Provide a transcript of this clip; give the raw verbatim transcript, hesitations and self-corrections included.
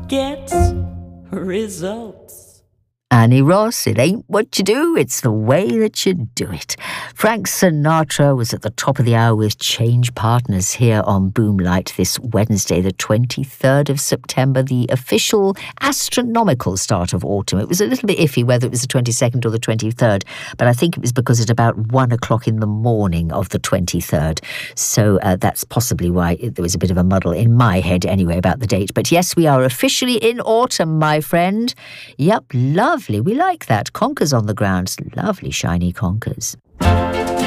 gets results. Annie Ross, it ain't what you do, it's the way that you do it. Frank Sinatra was at the top of the hour with Change Partners here on Boomlight this Wednesday, the twenty-third of September, the official astronomical start of autumn. It was a little bit iffy whether it was the twenty-second or the twenty-third, but I think it was because at about one o'clock in the morning of the twenty-third. So uh, that's possibly why it, there was a bit of a muddle in my head anyway about the date. But yes, we are officially in autumn, my friend. Yep, love. Lovely, we like that. Conkers on the ground, lovely shiny conkers.